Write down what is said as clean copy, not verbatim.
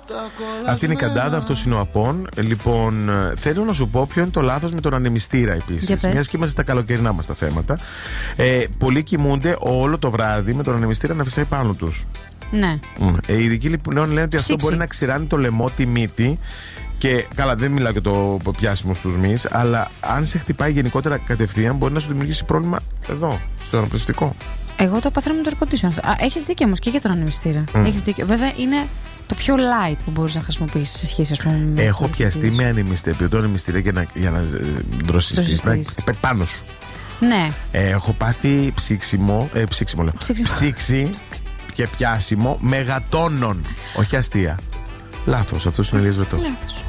Αυτή είναι η Καντάδα, αυτός είναι ο Απών. Λοιπόν, θέλω να σου πω ποιο είναι το λάθος με τον ανεμιστήρα επίσης. Μιας και είμαστε στα καλοκαιρινά μας τα θέματα. Πολλοί κοιμούνται όλο το βράδυ με τον ανεμιστήρα να φυσάει πάνω τους. Ναι. Οι ειδικοί λοιπόν λένε ότι αυτό μπορεί να ξηράνει το λαιμό, τη μύτη. Και καλά, δεν μιλάω για το πιάσιμο στους μυς, αλλά αν σε χτυπάει γενικότερα κατευθείαν, μπορεί να σου δημιουργήσει πρόβλημα εδώ, στο αναπνευστικό. Εγώ το παθαίνω με το air conditioner. Έχεις δίκιο όμως και για τον ανεμιστήρα. Έχεις δίκιο. Βέβαια είναι το πιο light που μπορείς να χρησιμοποιήσεις σε σχέση, ας πούμε, με. Έχω πιαστεί με ανεμιστήρα για να δροσιστείς, να χτυπάει πάνω σου. Ναι. Έχω πάθει ψήξη και πιάσιμο μεγατόνων. Όχι αστεία. Λάθος, αυτό είναι Ηλίας Βετός.